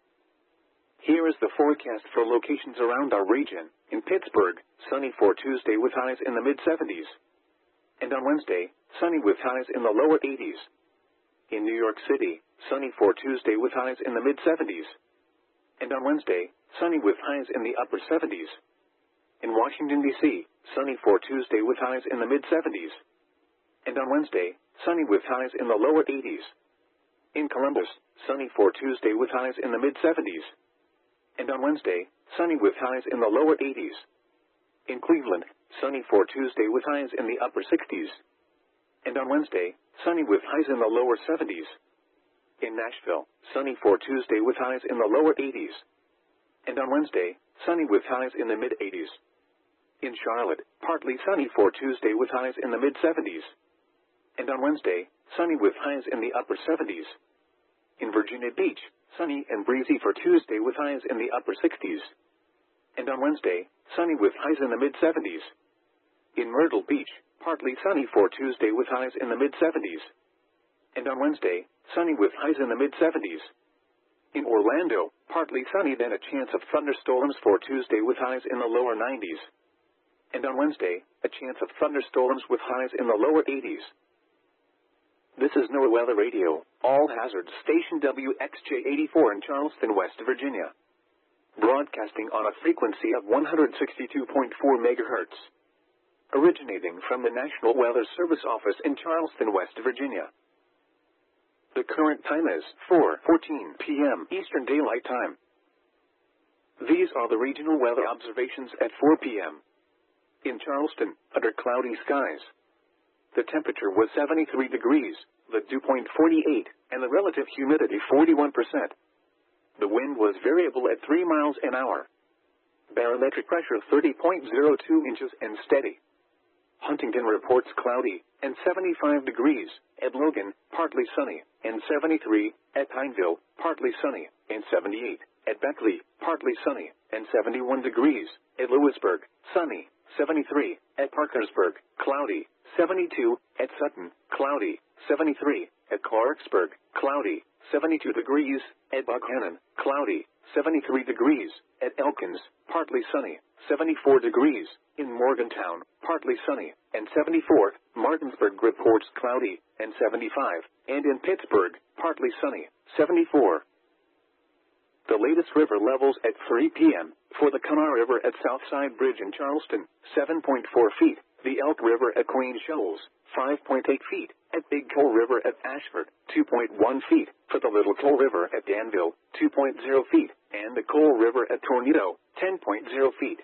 Here is the forecast for locations around our region. In Pittsburgh, sunny for Tuesday with highs in the mid-seventies. And on Wednesday, sunny with highs in the lower eighties. In New York City, sunny for Tuesday with highs in the mid-seventies. And on Wednesday, sunny with highs in the upper seventies. In Washington, D C, sunny for Tuesday with highs in the mid-seventies. And on Wednesday, sunny with highs in the lower eighties. In Columbus, sunny for Tuesday with highs in the mid-seventies. And on Wednesday, sunny with highs in the lower eighties. In Cleveland, sunny for Tuesday with highs in the upper sixties. And on Wednesday, sunny with highs in the lower seventies. In Nashville, sunny for Tuesday with highs in the lower eighties. And on Wednesday, sunny with highs in the mid-eighties. In Charlotte, partly sunny for Tuesday with highs in the mid-seventies. And on Wednesday, sunny with highs in the upper seventies. In Virginia Beach, sunny and breezy for Tuesday with highs in the upper sixties. And on Wednesday, sunny with highs in the mid-seventies. In Myrtle Beach, partly sunny for Tuesday with highs in the mid-seventies. And on Wednesday, sunny with highs in the mid-seventies. In Orlando, partly sunny then a chance of thunderstorms for Tuesday with highs in the lower nineties. And on Wednesday, a chance of thunderstorms with highs in the lower eighties. This is NOAA Weather Radio, all hazards station W X J eighty-four in Charleston, West Virginia. Broadcasting on a frequency of one hundred sixty-two point four megahertz. Originating from the National Weather Service office in Charleston, West Virginia. The current time is four fourteen p m Eastern Daylight Time. These are the regional weather observations at four p m In Charleston, under cloudy skies. The temperature was seventy-three degrees, the dew point forty-eight, and the relative humidity forty-one percent. The wind was variable at three miles an hour. Barometric pressure thirty point zero two inches and steady. Huntington reports cloudy, and seventy-five degrees. At Logan, partly sunny, and seventy-three. At Pineville, partly sunny, and seventy-eight. At Beckley, partly sunny, and seventy-one degrees. At Lewisburg, sunny, seventy-three. At Parkersburg, cloudy, seventy-two. At Sutton, cloudy, seventy-three. At Clarksburg, cloudy, seventy-two degrees. At Buckhannon, cloudy, seventy-three degrees. At Elkins, partly sunny, seventy-four degrees. In Morgantown, partly sunny, and seventy-four. Martinsburg reports cloudy, and seventy-five. And in Pittsburgh, partly sunny, seventy-four. The latest river levels at three p m For the Kanawha River at Southside Bridge in Charleston, seven point four feet. The Elk River at Queen Shoals, five point eight feet. At Big Coal River at Ashford, two point one feet. For the Little Coal River at Danville, two point zero feet. And the Coal River at Tornado, ten point zero feet.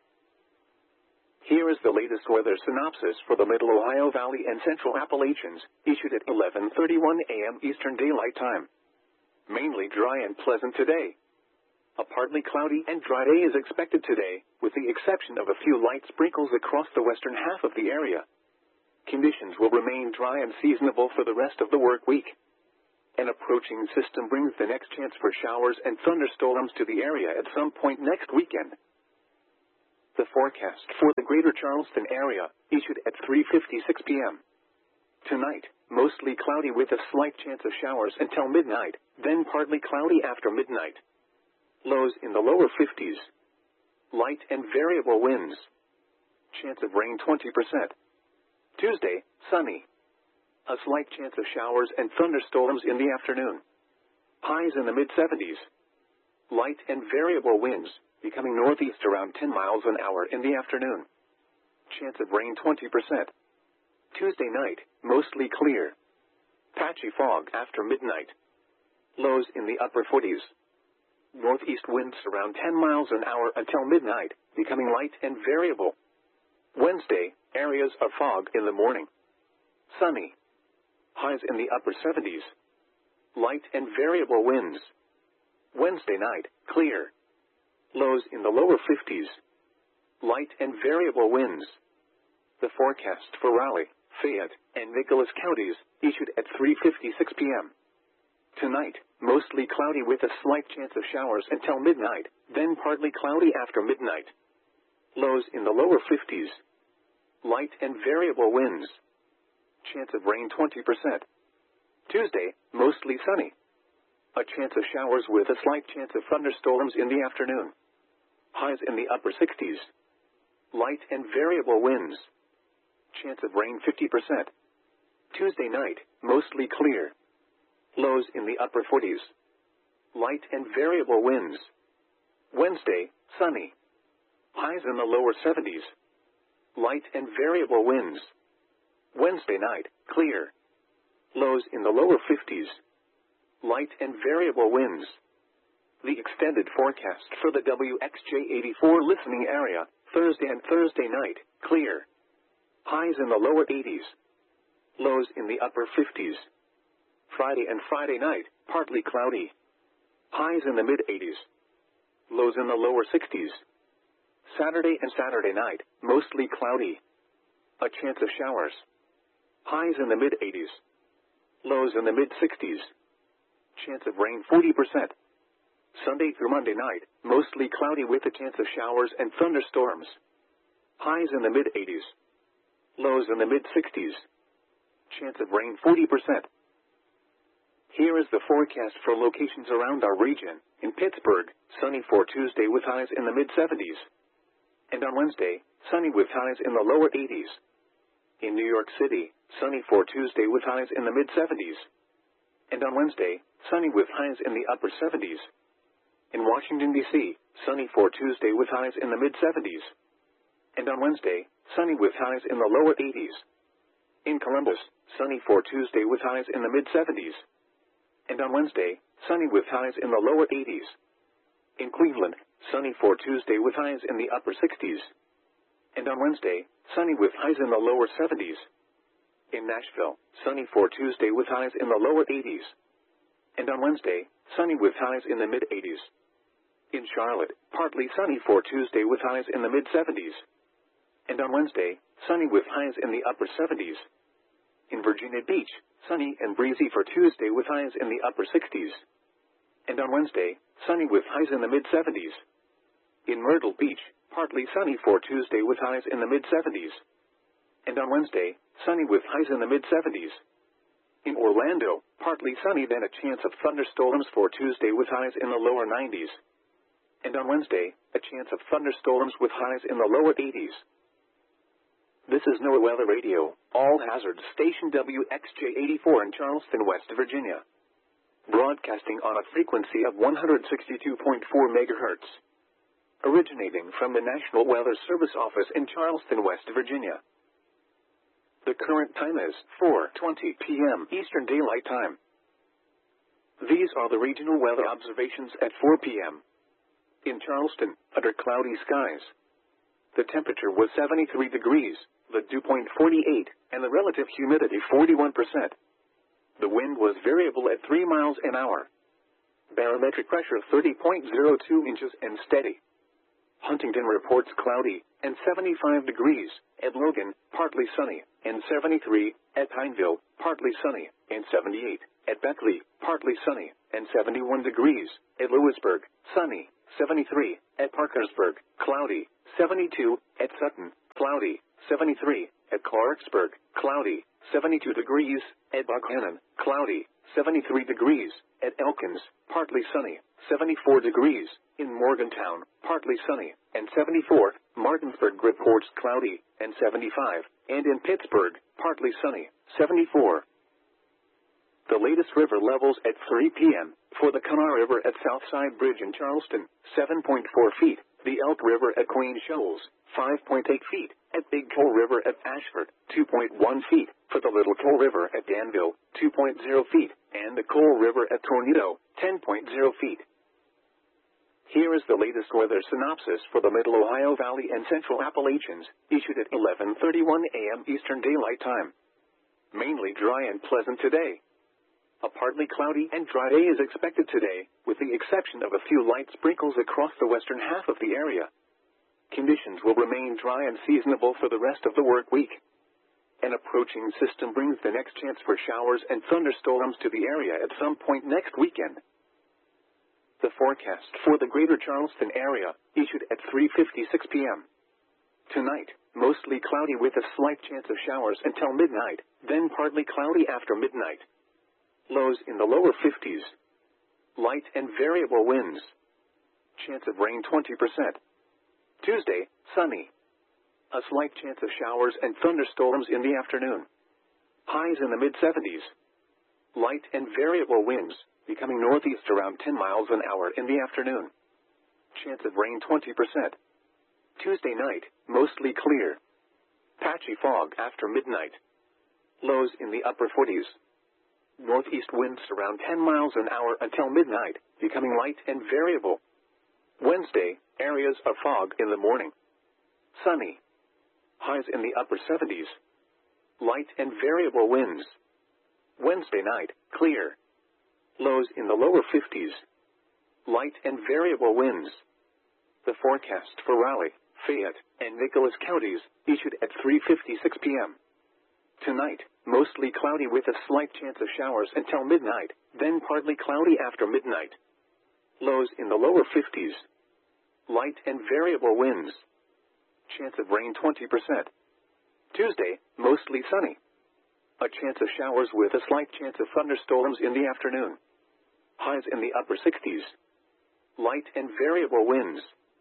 Here is the latest weather synopsis for the Middle Ohio Valley and Central Appalachians, issued at eleven thirty-one a m Eastern Daylight Time. Mainly dry and pleasant today. A partly cloudy and dry day is expected today, with the exception of a few light sprinkles across the western half of the area. Conditions will remain dry and seasonable for the rest of the work week. An approaching system brings the next chance for showers and thunderstorms to the area at some point next weekend. The forecast for the Greater Charleston area, issued at three fifty-six p m Tonight, mostly cloudy with a slight chance of showers until midnight, then partly cloudy after midnight. Lows in the lower fifties. Light and variable winds. Chance of rain twenty percent. Tuesday, sunny. A slight chance of showers and thunderstorms in the afternoon. Highs in the mid seventies. Light and variable winds, becoming northeast around ten miles an hour in the afternoon. Chance of rain twenty percent. Tuesday night, mostly clear. Patchy fog after midnight. Lows in the upper forties. Northeast winds around ten miles an hour until midnight, becoming light and variable. Wednesday, areas of fog in the morning. Sunny. Highs in the upper seventies. Light and variable winds. Wednesday night, clear. Lows in the lower fifties. Light and variable winds. The forecast for Raleigh, Fayette, and Nicholas counties, issued at three fifty-six p m Tonight, mostly cloudy with a slight chance of showers until midnight, then partly cloudy after midnight. Lows in the lower fifties. Light and variable winds. Chance of rain twenty percent. Tuesday, mostly sunny. A chance of showers with a slight chance of thunderstorms in the afternoon. Highs in the upper sixties. Light and variable winds. Chance of rain fifty percent. Tuesday night, mostly clear. Lows in the upper forties. Light and variable winds. Wednesday, sunny. Highs in the lower seventies. Light and variable winds. Wednesday night, clear. Lows in the lower fifties. Light and variable winds. The extended forecast for the W X J eighty-four listening area, Thursday and Thursday night, clear. Highs in the lower eighties. Lows in the upper fifties. Friday and Friday night, partly cloudy. Highs in the mid eighties. Lows in the lower sixties. Saturday and Saturday night, mostly cloudy. A chance of showers. Highs in the mid eighties. Lows in the mid sixties. Chance of rain forty percent. Sunday through Monday night, mostly cloudy with a chance of showers and thunderstorms. Highs in the mid eighties. Lows in the mid sixties. Chance of rain forty percent. Here is the forecast for locations around our region. In Pittsburgh, sunny for Tuesday with highs in the mid seventies. And on Wednesday, sunny with highs in the lower eighties. In New York City, sunny for Tuesday with highs in the mid seventies. And on Wednesday, sunny with highs in the upper seventies. In Washington, D C, sunny for Tuesday with highs in the mid seventies. And on Wednesday, sunny with highs in the lower eighties. In Columbus, sunny for Tuesday with highs in the mid seventies. And on Wednesday, sunny with highs in the lower eighties. In Cleveland, sunny for Tuesday with highs in the upper sixties. And on Wednesday, sunny with highs in the lower seventies. In Nashville, sunny for Tuesday with highs in the lower eighties. And on Wednesday, sunny with highs in the mid eighties. In Charlotte, partly sunny for Tuesday with highs in the mid seventies. And on Wednesday, sunny with highs in the upper seventies. In Virginia Beach, sunny and breezy for Tuesday with highs in the upper sixties. And on Wednesday, sunny with highs in the mid seventies. In Myrtle Beach, partly sunny for Tuesday with highs in the mid seventies. And on Wednesday, sunny with highs in the mid seventies. In Orlando, partly sunny then a chance of thunderstorms for Tuesday with highs in the lower nineties. And on Wednesday, a chance of thunderstorms with highs in the lower eighties. This is NOAA Weather Radio, all hazards station W X J eighty-four in Charleston, West Virginia. Broadcasting on a frequency of one hundred sixty-two point four megahertz. Originating from the National Weather Service office in Charleston, West Virginia. The current time is four twenty p m Eastern Daylight Time. These are the regional weather observations at four p m In Charleston, under cloudy skies. The temperature was seventy-three degrees, the dew point forty-eight, and the relative humidity forty-one percent. The wind was variable at three miles an hour. Barometric pressure thirty point zero two inches and steady. Huntington reports cloudy and seventy-five degrees. At Logan, partly sunny and seventy-three. At Pineville, partly sunny and seventy-eight. At Beckley, partly sunny and seventy-one degrees. At Lewisburg, sunny, seventy-three. At Parkersburg, cloudy, seventy-two. At Sutton, cloudy, seventy-three. At Clarksburg, cloudy, seventy-two degrees. At Buckhannon, cloudy, seventy-three degrees. At Elkins, partly sunny, seventy-four degrees. In Morgantown, partly sunny and seventy-four. Martinsburg reports cloudy and seventy-five. And in Pittsburgh, partly sunny, seventy-four. The latest river levels at three p m For the Kanawha River at Southside Bridge in Charleston, seven point four feet. The Elk River at Queen Shoals, five point eight feet. At Big Coal River at Ashford, two point one feet. For the Little Coal River at Danville, two point zero feet. And the Coal River at Tornado, ten point zero feet. Here is the latest weather synopsis for the Middle Ohio Valley and Central Appalachians, issued at eleven thirty-one a m Eastern Daylight Time. Mainly dry and pleasant today. A partly cloudy and dry day is expected today, with the exception of a few light sprinkles across the western half of the area. Conditions will remain dry and seasonable for the rest of the work week. An approaching system brings the next chance for showers and thunderstorms to the area at some point next weekend. The forecast for the greater Charleston area, issued at three fifty-six p m Tonight, mostly cloudy with a slight chance of showers until midnight, then partly cloudy after midnight. Lows in the lower fifties. Light and variable winds. Chance of rain twenty percent. Tuesday, sunny. A slight chance of showers and thunderstorms in the afternoon. Highs in the mid seventies. Light and variable winds, becoming northeast around ten miles an hour in the afternoon. Chance of rain twenty percent. Tuesday night, mostly clear. Patchy fog after midnight. Lows in the upper forties. Northeast winds around ten miles an hour until midnight, becoming light and variable. Wednesday, areas of fog in the morning. Sunny. Highs in the upper seventies. Light and variable winds. Wednesday night, clear. Lows in the lower fifties. Light and variable winds. The forecast for Raleigh, Fayette, and Nicholas counties, issued at three fifty-six p m Tonight, mostly cloudy with a slight chance of showers until midnight, then partly cloudy after midnight. Lows in the lower fifties. Light and variable winds. Chance of rain twenty percent. Tuesday, mostly sunny. A chance of showers with a slight chance of thunderstorms in the afternoon. Highs in the upper sixties. Light and variable winds.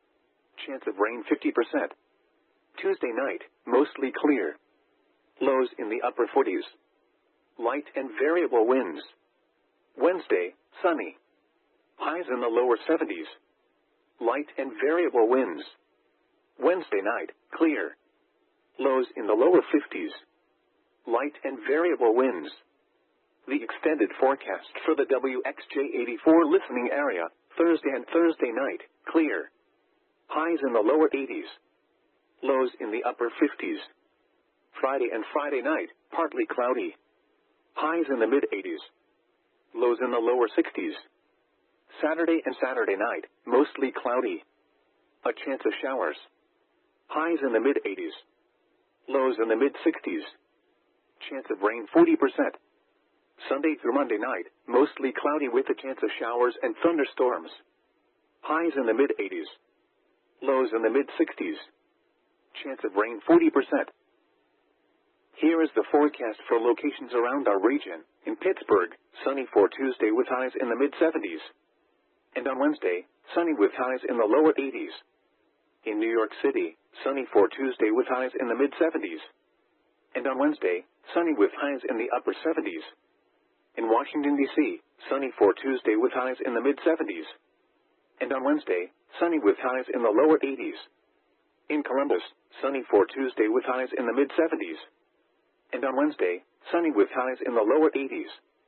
Chance of rain fifty percent. Tuesday night, mostly clear. Lows in the upper forties. Light and variable winds. Wednesday, sunny. Highs in the lower seventies. Light and variable winds. Wednesday night, clear. Lows in the lower fifties. Light and variable winds. The extended forecast for the W X J eighty-four listening area, Thursday and Thursday night, clear. Highs in the lower eighties. Lows in the upper fifties. Friday and Friday night, partly cloudy. Highs in the mid eighties. Lows in the lower sixties. Saturday and Saturday night, mostly cloudy. A chance of showers. Highs in the mid eighties. Lows in the mid sixties. Chance of rain forty percent. Sunday through Monday night, mostly cloudy with a chance of showers and thunderstorms. Highs in the mid eighties. Lows in the mid sixties. Chance of rain forty percent. Here is the forecast for locations around our region. In Pittsburgh, sunny for Tuesday with highs in the mid seventies. And on Wednesday, sunny with highs in the lower eighties. In New York City, sunny for Tuesday with highs in the mid seventies. And on Wednesday, sunny with highs in the upper seventies. In Washington, D C, sunny for Tuesday with highs in the mid seventies. And on Wednesday, sunny with highs in the lower eighties. In Columbus, sunny for Tuesday with highs in the mid seventies. And on Wednesday, sunny with highs in the lower eighties.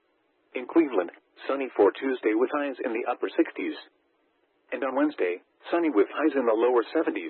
In Cleveland, sunny for Tuesday with highs in the upper sixties. And on Wednesday, sunny with highs in the lower seventies.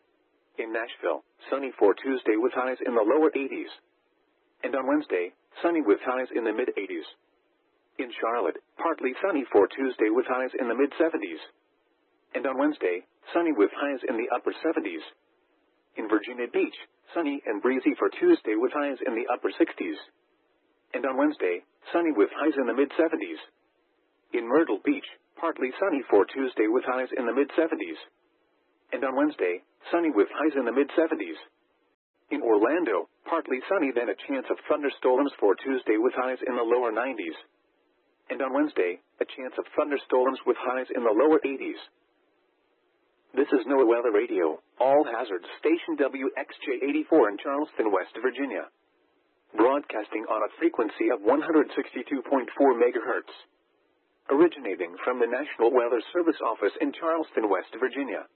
In Nashville, sunny for Tuesday with highs in the lower eighties. And on Wednesday, sunny with highs in the mid eighties. In Charlotte, partly sunny for Tuesday with highs in the mid seventies. And on Wednesday, sunny with highs in the upper seventies. In Virginia Beach, sunny and breezy for Tuesday with highs in the upper sixties. And on Wednesday, sunny with highs in the mid seventies. In Myrtle Beach, partly sunny for Tuesday with highs in the mid seventies. And on Wednesday, sunny with highs in the mid seventies. In Orlando, partly sunny then a chance of thunderstorms for Tuesday with highs in the lower nineties. And on Wednesday, a chance of thunderstorms with highs in the lower eighties. This is NOAA Weather Radio, all hazards station W X J eighty-four in Charleston, West Virginia. Broadcasting on a frequency of one hundred sixty-two point four megahertz. Originating from the National Weather Service office in Charleston, West Virginia.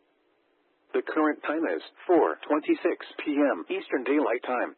The current time is four twenty-six p m Eastern Daylight Time.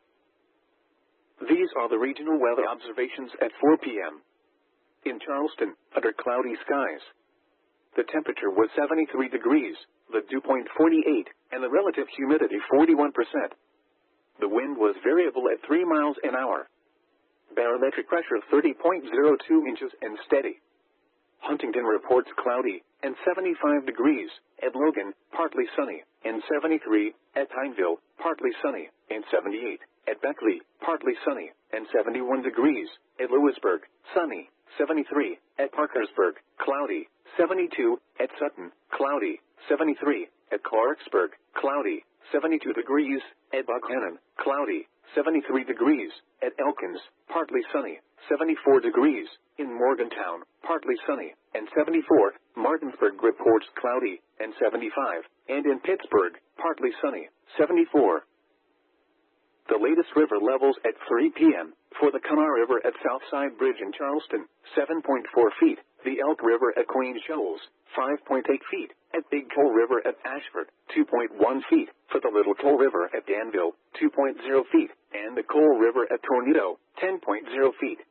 These are the regional weather observations at four p m In Charleston, under cloudy skies. The temperature was seventy-three degrees, the dew point forty-eight, and the relative humidity forty-one percent. The wind was variable at three miles an hour. Barometric pressure thirty point zero two inches and steady. Huntington reports cloudy, and seventy-five degrees, at Logan, partly sunny, and seventy-three, at Pineville, partly sunny, and seventy-eight, at Beckley, partly sunny, and seventy-one degrees, at Lewisburg, sunny, seventy-three, at Parkersburg, cloudy, seventy-two, at Sutton, cloudy, seventy-three, at Clarksburg, cloudy, seventy-two degrees, at Buckhannon, cloudy, seventy-three degrees, at Elkins, partly sunny, seventy-four degrees, in Morgantown, partly sunny, and seventy-four, Martinsburg reports cloudy, and seventy-five, and in Pittsburgh, partly sunny, seventy-four. The latest river levels at three p m for the Kanawha River at Southside Bridge in Charleston, seven point four feet, the Elk River at Queen Shoals, five point eight feet, at Big Coal River at Ashford, two point one feet, for the Little Coal River at Danville, two point zero feet, and the Coal River at Tornado, ten point zero feet.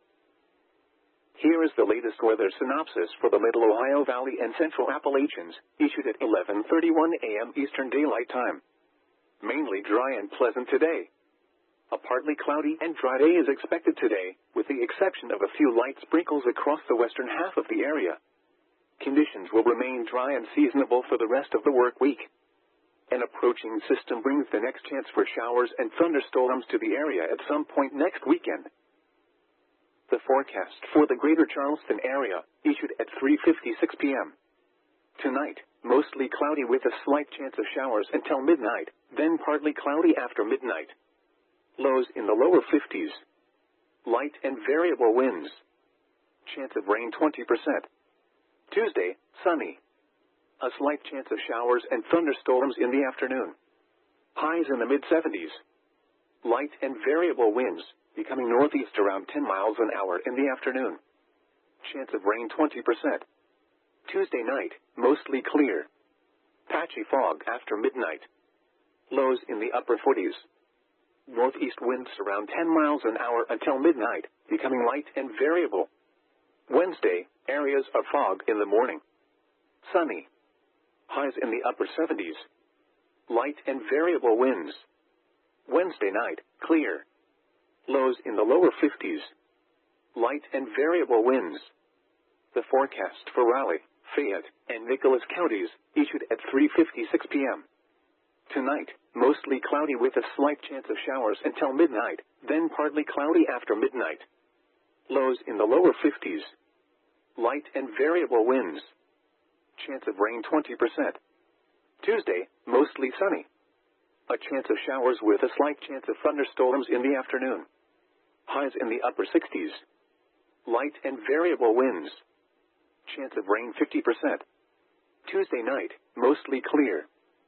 Here is the latest weather synopsis for the Middle Ohio Valley and Central Appalachians, issued at eleven thirty-one a m Eastern Daylight Time. Mainly dry and pleasant today. A partly cloudy and dry day is expected today, with the exception of a few light sprinkles across the western half of the area. Conditions will remain dry and seasonable for the rest of the work week. An approaching system brings the next chance for showers and thunderstorms to the area at some point next weekend. The forecast for the greater Charleston area, issued at three fifty-six p m Tonight, mostly cloudy with a slight chance of showers until midnight, then partly cloudy after midnight. Lows in the lower fifties. Light and variable winds. Chance of rain twenty percent. Tuesday, sunny. A slight chance of showers and thunderstorms in the afternoon. Highs in the mid seventies. Light and variable winds, becoming northeast around ten miles an hour in the afternoon. Chance of rain twenty percent. Tuesday night, mostly clear. Patchy fog after midnight. Lows in the upper forties. Northeast winds around ten miles an hour until midnight, becoming light and variable. Wednesday, areas of fog in the morning. Sunny. Highs in the upper seventies. Light and variable winds. Wednesday night, clear. Lows in the lower fifties. Light and variable winds. The forecast for Raleigh, Fayette, and Nicholas counties, issued at three fifty-six p m Tonight, mostly cloudy with a slight chance of showers until midnight, then partly cloudy after midnight. Lows in the lower fifties. Light and variable winds. Chance of rain twenty percent. Tuesday, mostly sunny. A chance of showers with a slight chance of thunderstorms in the afternoon. Highs in the upper sixties. Light and variable winds. Chance of rain fifty percent. Tuesday night, mostly clear.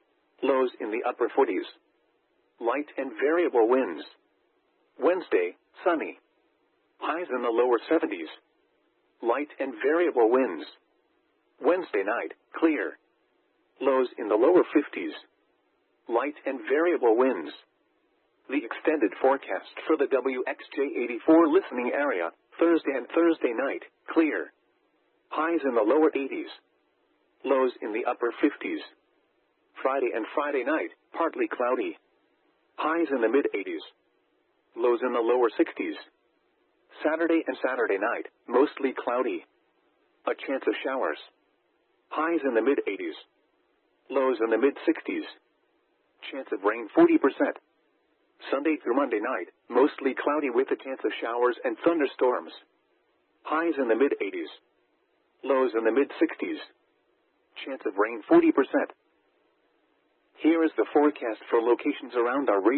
Lows in the upper forties. Light and variable winds. Wednesday, sunny. Highs in the lower seventies. Light and variable winds. Wednesday night, clear. Lows in the lower fifties. Light and variable winds. The extended forecast for the W X J eighty-four listening area, Thursday and Thursday night, clear. Highs in the lower eighties. Lows in the upper fifties. Friday and Friday night, partly cloudy. Highs in the mid-eighties. Lows in the lower sixties. Saturday and Saturday night, mostly cloudy. A chance of showers. Highs in the mid eighties. Lows in the mid sixties. Chance of rain forty percent. Sunday through Monday night, mostly cloudy with a chance of showers and thunderstorms. Highs in the mid eighties. Lows in the mid sixties. Chance of rain forty percent. Here is the forecast for locations around our region.